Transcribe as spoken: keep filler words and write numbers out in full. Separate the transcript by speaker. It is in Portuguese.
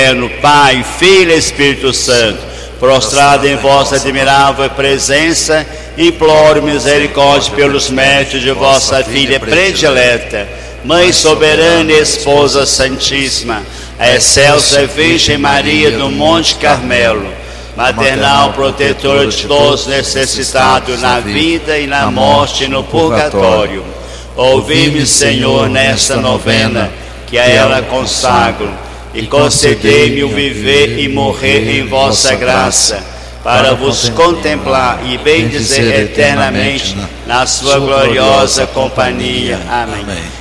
Speaker 1: Pai, Filho e Espírito Santo, prostrado em vossa admirável presença, imploro misericórdia pelos méritos de vossa filha predileta, Mãe soberana e Esposa Santíssima, a excelsa Virgem Maria do Monte Carmelo, maternal protetora de todos necessitados na vida e na morte e no purgatório. Ouvi-me, Senhor, nesta novena que a ela consagro, e concedei-me o viver e morrer em vossa graça, para vos contemplar e bendizer eternamente na sua gloriosa companhia. Amém.